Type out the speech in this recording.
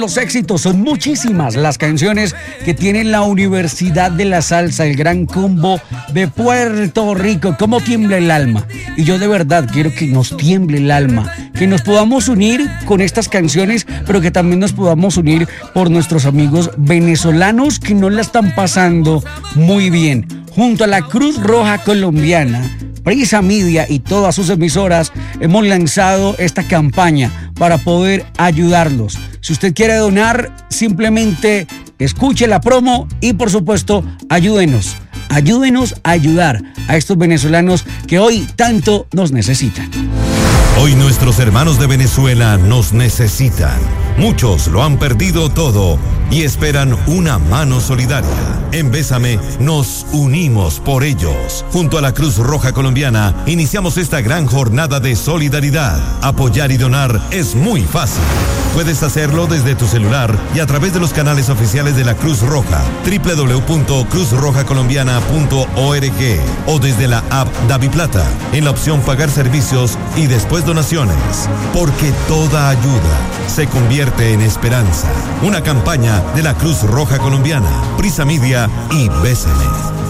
los éxitos, son muchísimas las canciones que tiene la Universidad de la Salsa, el Gran Combo de Puerto Rico. ¿Cómo tiembla el alma? Y yo de verdad quiero que nos tiemble el alma, que nos podamos unir con estas canciones, pero que también nos podamos unir por nuestros amigos venezolanos que no la están pasando muy bien. Junto a la Cruz Roja Colombiana, Prisa Media y todas sus emisoras hemos lanzado esta campaña para poder ayudarlos. Si usted quiere donar, simplemente escuche la promo y por supuesto ayúdenos. Ayúdenos a ayudar a estos venezolanos que hoy tanto nos necesitan. Hoy nuestros hermanos de Venezuela nos necesitan. Muchos lo han perdido todo y esperan una mano solidaria. En Bésame nos unimos por ellos. Junto a la Cruz Roja Colombiana iniciamos esta gran jornada de solidaridad. Apoyar y donar es muy fácil. Puedes hacerlo desde tu celular y a través de los canales oficiales de la Cruz Roja, www.cruzrojacolombiana.org o desde la app DaviPlata, en la opción Pagar servicios y después donaciones. Porque toda ayuda se convierte en esperanza. Una campaña de la Cruz Roja Colombiana, Prisa Media y Bésame.